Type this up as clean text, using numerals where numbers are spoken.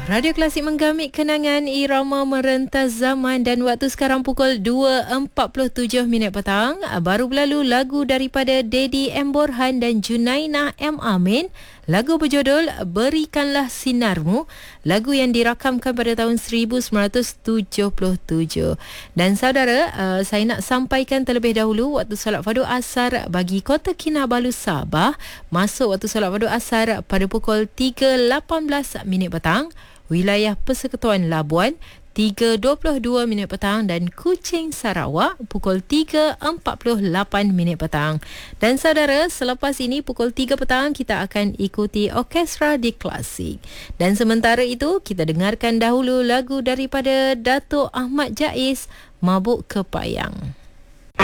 Radio Klasik menggamit kenangan irama merentas zaman dan waktu sekarang pukul 2.47 petang. Baru berlalu lagu daripada Dedi M. Borhan dan Junainah M. Amin. Lagu berjudul Berikanlah Sinarmu. Lagu yang dirakamkan pada tahun 1977. Dan saudara, saya nak sampaikan terlebih dahulu waktu solat fardu asar bagi Kota Kinabalu Sabah. Masuk waktu solat fardu asar pada pukul 3.18 petang. Wilayah Persekutuan Labuan 3.22 petang dan Kuching Sarawak pukul 3.48 petang. Dan saudara, selepas ini pukul 3 petang kita akan ikuti orkestra di Klasik. Dan sementara itu kita dengarkan dahulu lagu daripada Datuk Ahmad Jaiz, Mabuk Kepayang.